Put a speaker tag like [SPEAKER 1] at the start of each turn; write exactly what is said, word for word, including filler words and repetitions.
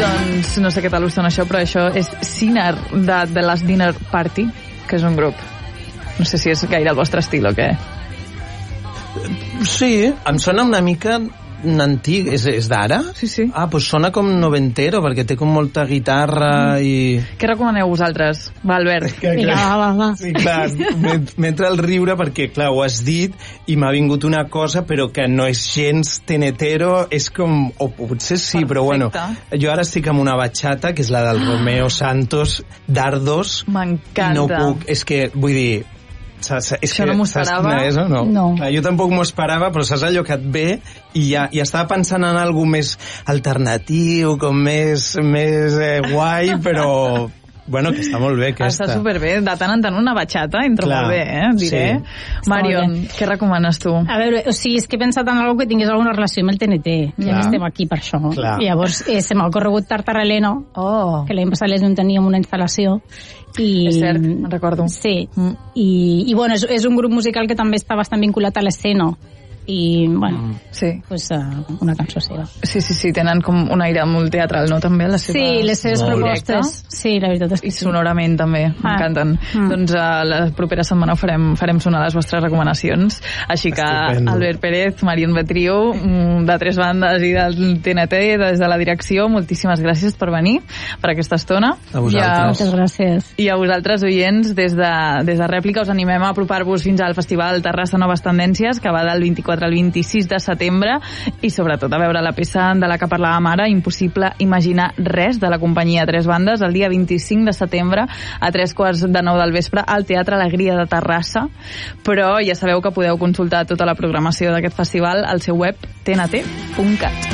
[SPEAKER 1] Doncs no sé què tal us sona això, però això és Sinner de The Last Dinner Party, que és un grup. No sé si és gaire el vostre estil o què.
[SPEAKER 2] Sí, em sona una mica antic. És, és d'ara?
[SPEAKER 1] Sí, sí.
[SPEAKER 2] Ah, doncs sona com noventero, perquè té com molta guitarra i...
[SPEAKER 1] Què recomaneu vosaltres? Va, Albert.
[SPEAKER 2] Que,
[SPEAKER 3] Vinga, va, va, va.
[SPEAKER 2] Sí, clar, m'entra el riure perquè, clar, ho has dit i m'ha vingut una cosa, però que no és gens tenetero, és com... O potser sí,
[SPEAKER 1] Perfecte.
[SPEAKER 2] però bueno, jo ara estic amb una batxata, que és la del Romeo Santos, Dardos.
[SPEAKER 1] M'encanta.
[SPEAKER 2] I no puc... És que, vull dir... Saps, és
[SPEAKER 1] Això
[SPEAKER 2] que,
[SPEAKER 1] no m'ho
[SPEAKER 2] saps
[SPEAKER 1] esperava.
[SPEAKER 2] quina és, o no?
[SPEAKER 3] No.
[SPEAKER 2] Clar, jo tampoc m'ho esperava, però saps allò que et ve i ja, ja estava pensant en alguna més alternatiu, com més, més eh, guai, però... Bueno, que està molt bé, aquesta.
[SPEAKER 1] Està superbé. De tant en tant una batxata entra
[SPEAKER 2] Clar,
[SPEAKER 1] molt bé, eh? Diré.
[SPEAKER 2] sí.
[SPEAKER 1] Marion, què recomanes tu?
[SPEAKER 3] A veure, o sigui, és que he pensat en algo que tingués alguna relació amb el T N T, ja
[SPEAKER 2] Clar.
[SPEAKER 3] que estem aquí per això.
[SPEAKER 2] Clar.
[SPEAKER 3] I llavors eh, se m'ha ocorregut Tartareleno,
[SPEAKER 1] Oh,
[SPEAKER 3] que l'any passat les teníem una instal·lació. I,
[SPEAKER 1] és cert, me'n recordo.
[SPEAKER 3] Sí,
[SPEAKER 1] Mm.
[SPEAKER 3] i, i bueno, és, és un grup musical que també està bastant vinculat a l'escena. I, bueno,
[SPEAKER 2] Mm.
[SPEAKER 1] Sí.
[SPEAKER 3] pues, uh, una cançó seva.
[SPEAKER 1] Sí, sí, sí, tenen com un aire molt teatral, no? També, les seves...
[SPEAKER 3] Sí, les seves
[SPEAKER 2] Molt.
[SPEAKER 3] propostes. Sí, la veritat és que
[SPEAKER 1] I sonorament també,
[SPEAKER 3] Ah.
[SPEAKER 1] m'encanten.
[SPEAKER 3] Mm.
[SPEAKER 1] Doncs a la propera setmana farem, farem sonar les vostres recomanacions. Així que
[SPEAKER 2] Estupendo.
[SPEAKER 1] Albert Pérez, Marion Betriu, mm, de Tres Bandes i del T N T, des de la direcció, moltíssimes gràcies per venir, per aquesta estona.
[SPEAKER 2] A vosaltres.
[SPEAKER 1] I a,
[SPEAKER 3] Moltes gràcies.
[SPEAKER 1] i a vosaltres, oients, des de, des de Rèplica us animem a apropar-vos fins al Festival Terrassa Noves Tendències, que va del vint-i-quatre al vint-i-sis de setembre, i sobretot a veure la peça de la que parlàvem ara, Impossible imaginar res, de la companyia Tres Bandes, el dia vint-i-cinc de setembre a tres quarts de nou del vespre al Teatre Alegria de Terrassa. Però ja sabeu que podeu consultar tota la programació d'aquest festival al seu web t n t punt cat.